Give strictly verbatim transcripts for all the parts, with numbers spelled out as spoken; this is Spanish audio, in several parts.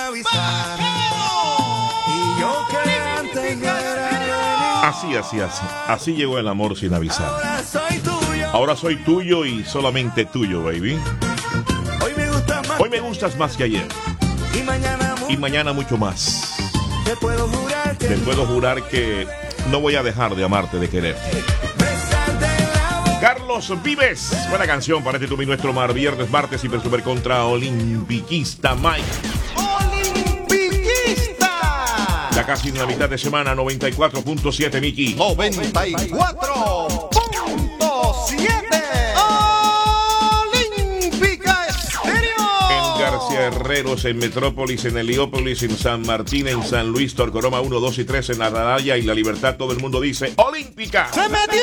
avisar. Y yo que antes no era de mí. Así, así, así. Así llegó el amor sin avisar. Ahora soy tuyo. Ahora soy tuyo y solamente tuyo, baby. Hoy me gusta más. Hoy me gustas más que ayer. Y mañana Y mañana mucho más. te puedo jurar que Te puedo jurar que no voy a dejar de amarte, de quererte. besarte la boca. Carlos Vives. Buena canción para este tu y nuestro mar. Viernes, martes y Super contra Olimpiquista Mike. ¡Olimpiquista! Ya casi en la mitad de semana, noventa y cuatro punto siete, Miki. noventa y cuatro punto siete. Olímpica Estéreo. En García Herreros, en Metrópolis, en Heliópolis, en San Martín, en San Luis, Torcoroma uno, dos y tres, en Atalaya y La Libertad, todo el mundo dice ¡Olímpica! ¡Se metió!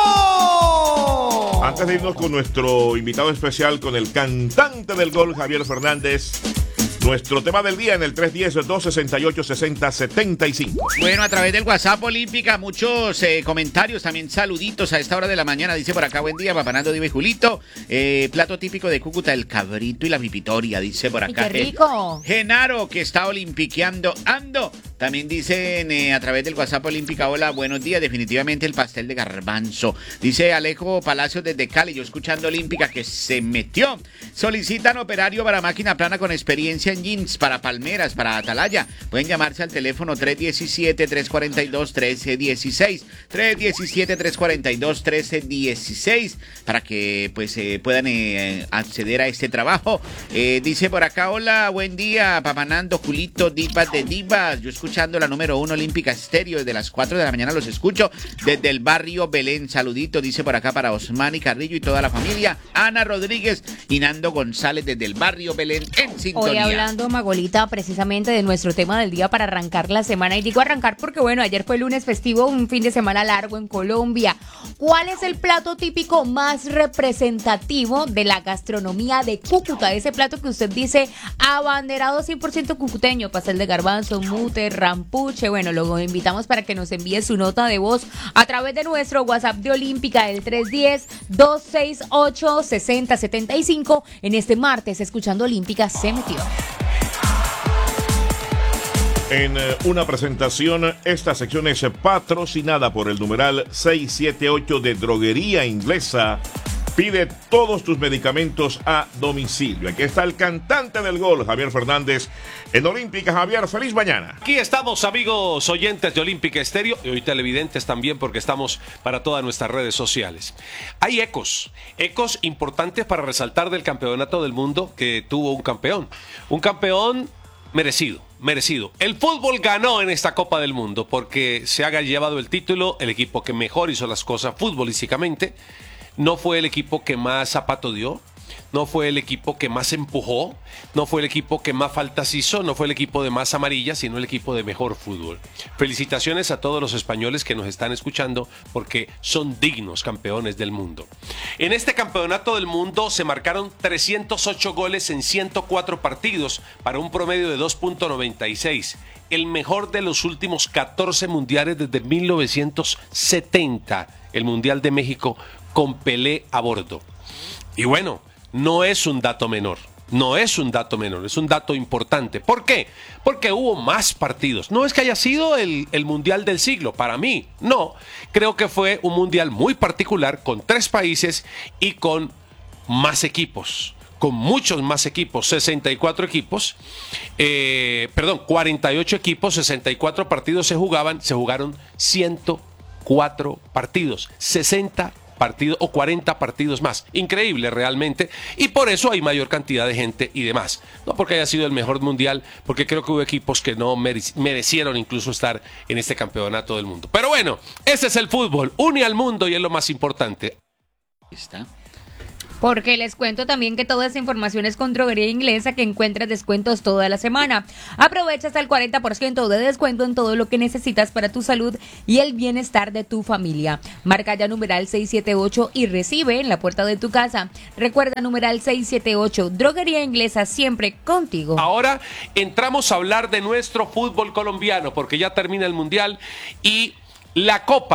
Antes de irnos con nuestro invitado especial, con el cantante del gol, Javier Fernández, nuestro tema del día en el tres uno cero, dos seis ocho, seis cero siete cinco. Bueno, a través del WhatsApp Olímpica, muchos eh, comentarios, también saluditos a esta hora de la mañana. Dice por acá, buen día, Papanando, Diva y Julito. Eh, plato típico de Cúcuta, el cabrito y la pipitoria, dice por acá. ¡Qué rico! Genaro, que está olimpiqueando, ando. También dicen eh, a través del WhatsApp Olímpica, hola, buenos días, definitivamente el pastel de garbanzo. Dice Alejo Palacios desde Cali, yo escuchando Olímpica, que se metió. Solicitan operario para máquina plana con experiencia en jeans, para palmeras, para Atalaya. Pueden llamarse al teléfono tres uno siete, tres cuatro dos, uno tres uno seis. tres uno siete, tres cuatro dos, uno tres uno seis para que pues eh, puedan eh, acceder a este trabajo. Eh, dice por acá, hola, buen día, Papanando, Julito, Divas de Divas. Yo escuchando la número uno Olímpica Estéreo desde las cuatro de la mañana, los escucho desde el barrio Belén. Saludito, dice por acá para Osman y Carrillo y toda la familia. Ana Rodríguez y Nando González desde el barrio Belén en sintonía. Hoy hablando, Magolita, precisamente de nuestro tema del día para arrancar la semana. Y digo arrancar porque, bueno, ayer fue lunes festivo, un fin de semana largo en Colombia. ¿Cuál es el plato típico más representativo de la gastronomía de Cúcuta? Ese plato que usted dice abanderado cien por ciento cucuteño, pastel de garbanzo, mute, rampuche. Bueno, lo invitamos para que nos envíe su nota de voz a través de nuestro WhatsApp de Olímpica, el tres uno cero, dos seis ocho, seis cero siete cinco. En este martes, escuchando Olímpica, se metió. En eh, una presentación, esta sección es patrocinada por el numeral seiscientos setenta y ocho de Droguería Inglesa. Pide todos tus medicamentos a domicilio. Aquí está el cantante del gol, Javier Fernández, en Olímpica. Javier, feliz mañana. Aquí estamos, amigos oyentes de Olímpica Estéreo y hoy televidentes también, porque estamos para todas nuestras redes sociales. Hay ecos, ecos importantes para resaltar del campeonato del mundo que tuvo un campeón. Un campeón merecido, merecido. El fútbol ganó en esta Copa del Mundo porque se ha llevado el título el equipo que mejor hizo las cosas futbolísticamente. No fue el equipo que más zapato dio, no fue el equipo que más empujó, no fue el equipo que más faltas hizo, no fue el equipo de más amarillas, sino el equipo de mejor fútbol. Felicitaciones a todos los españoles que nos están escuchando porque son dignos campeones del mundo. En este campeonato del mundo se marcaron trescientos ocho goles en ciento cuatro partidos para un promedio de dos punto noventa y seis. El mejor de los últimos catorce mundiales desde mil novecientos setenta, el Mundial de México con Pelé a bordo. Y bueno, no es un dato menor, no es un dato menor, es un dato importante. ¿Por qué? Porque hubo más partidos. No es que haya sido el, el Mundial del siglo, para mí, no. Creo que fue un Mundial muy particular, con tres países y con más equipos. Con muchos más equipos, sesenta y cuatro equipos, eh, perdón, cuarenta y ocho equipos, sesenta y cuatro partidos se jugaban, se jugaron ciento cuatro partidos, sesenta partidos o cuarenta partidos más. Increíble realmente, y por eso hay mayor cantidad de gente y demás. No porque haya sido el mejor mundial, porque creo que hubo equipos que no merecieron incluso estar en este campeonato del mundo. Pero bueno, ese es el fútbol, une al mundo y es lo más importante. ¿Está? Porque les cuento también que toda esa información es con Droguería Inglesa, que encuentras descuentos toda la semana. Aprovecha hasta el cuarenta por ciento de descuento en todo lo que necesitas para tu salud y el bienestar de tu familia. Marca ya numeral seiscientos setenta y ocho y recibe en la puerta de tu casa. Recuerda numeral seiscientos setenta y ocho, Droguería Inglesa, siempre contigo. Ahora entramos a hablar de nuestro fútbol colombiano, porque ya termina el Mundial y la Copa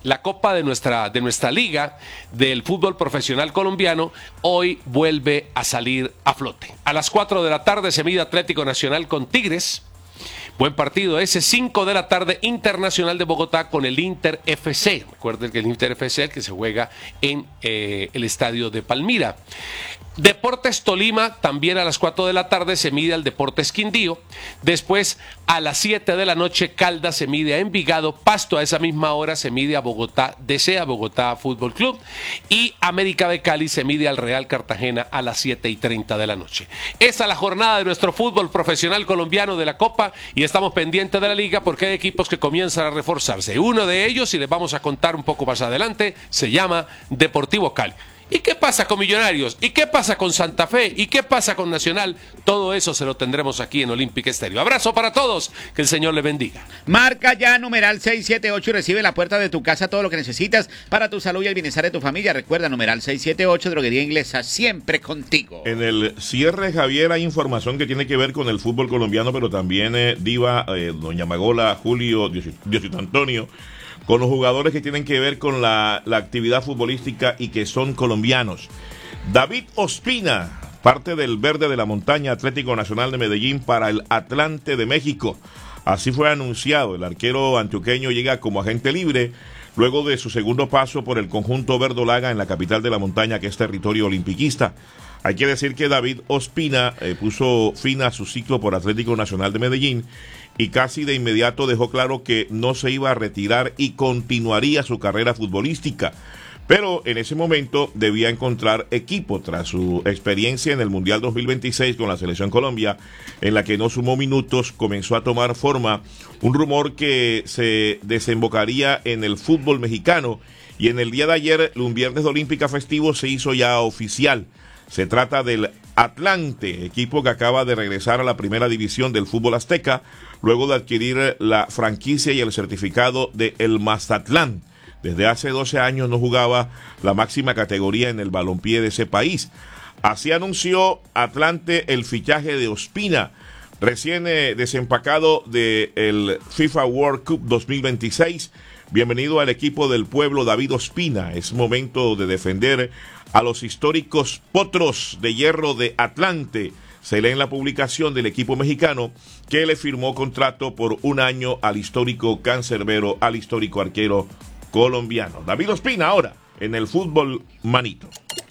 la copa de nuestra, de nuestra liga del fútbol profesional colombiano hoy vuelve a salir a flote. A las cuatro de la tarde se mide Atlético Nacional con Tigres. Buen partido ese, cinco de la tarde, Internacional de Bogotá con el Inter F C. Recuerden que el Inter F C es el que se juega en eh, el estadio de Palmira. Deportes Tolima, también a las cuatro de la tarde se mide al Deportes Quindío. Después, a las siete de la noche, Caldas se mide a Envigado. Pasto a esa misma hora se mide a Bogotá D C, a Bogotá Fútbol Club. Y América de Cali se mide al Real Cartagena a las siete y treinta de la noche. Esa es la jornada de nuestro fútbol profesional colombiano de la Copa y estamos pendientes de la liga porque hay equipos que comienzan a reforzarse. Uno de ellos, y les vamos a contar un poco más adelante, se llama Deportivo Cali. ¿Y qué pasa con Millonarios? ¿Y qué pasa con Santa Fe? ¿Y qué pasa con Nacional? Todo eso se lo tendremos aquí en Olímpica Estéreo. Abrazo para todos, que el Señor les bendiga. Marca ya numeral seis siete ocho y recibe en la puerta de tu casa todo lo que necesitas para tu salud y el bienestar de tu familia. Recuerda, numeral seis siete ocho, Droguería Inglesa, siempre contigo. En el cierre, Javier, hay información que tiene que ver con el fútbol colombiano, pero también eh, Diva, eh, Doña Magola, Julio, Diosito Antonio, con los jugadores que tienen que ver con la, la actividad futbolística y que son colombianos. David Ospina, parte del Verde de la Montaña, Atlético Nacional de Medellín para el Atlante de México. Así fue anunciado. El arquero antioqueño llega como agente libre luego de su segundo paso por el conjunto verdolaga en la capital de la montaña, que es territorio olimpiquista. Hay que decir que David Ospina eh, puso fin a su ciclo por Atlético Nacional de Medellín y casi de inmediato dejó claro que no se iba a retirar y continuaría su carrera futbolística. Pero en ese momento debía encontrar equipo tras su experiencia en el Mundial dos mil veintiséis con la Selección Colombia, en la que no sumó minutos. Comenzó a tomar forma un rumor que se desembocaría en el fútbol mexicano, y en el día de ayer, un viernes de Olímpica festivo, se hizo ya oficial. Se trata del Atlante, equipo que acaba de regresar a la primera división del fútbol azteca, luego de adquirir la franquicia y el certificado de el Mazatlán. Desde hace doce años no jugaba la máxima categoría en el balompié de ese país. Así anunció Atlante el fichaje de Ospina, recién eh, desempacado del FIFA World Cup dos mil veintiséis. Bienvenido al equipo del pueblo, David Ospina. Es momento de defender a los históricos potros de hierro de Atlante. Se lee en la publicación del equipo mexicano que le firmó contrato por un año al histórico cancerbero, al histórico arquero colombiano. David Ospina ahora en el fútbol manito.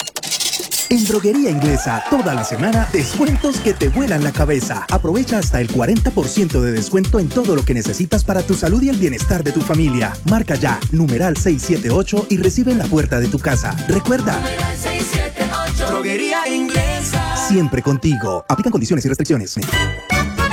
En Droguería Inglesa, toda la semana, descuentos que te vuelan la cabeza. Aprovecha hasta el cuarenta por ciento de descuento en todo lo que necesitas para tu salud y el bienestar de tu familia. Marca ya, numeral seis siete ocho y recibe en la puerta de tu casa. Recuerda, Droguería Inglesa. siempre contigo. Aplican condiciones y restricciones.